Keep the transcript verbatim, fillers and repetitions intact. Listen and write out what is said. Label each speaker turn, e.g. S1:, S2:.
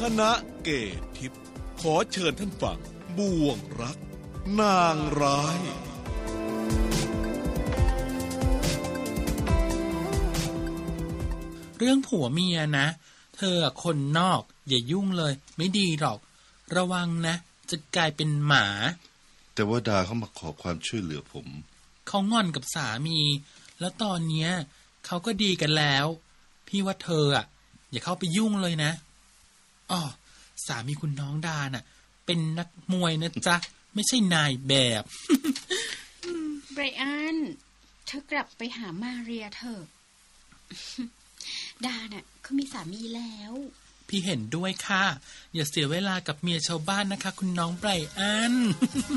S1: ณะเกตทิพย์ขอเชิญท่านฟังบ่วงรักนางร้าย
S2: เรื่องผัวเมียนะเธอคนนอกอย่ายุ่งเลยไม่ดีหรอกระวังนะจะกลายเป็นหมา
S3: แต่ว่าดาเขามาขอความช่วยเหลือผม
S2: เขางอนกับสามีแล้วตอนเนี้ยเขาก็ดีกันแล้วพี่ว่าเธออ่ะอย่าเข้าไปยุ่งเลยนะอ้อสามีคุณน้องดาน่ะเป็นนักมวยนะจ๊ะไม่ใช่นายแบบ
S4: ไบรอันเธอกลับไปหามาเรียเถอะดาน่ะเขามีสามีแล้ว
S2: พี่เห็นด้วยค่ะอย่าเสียเวลากับเมียชาวบ้านนะคะคุณน้องไบรอัน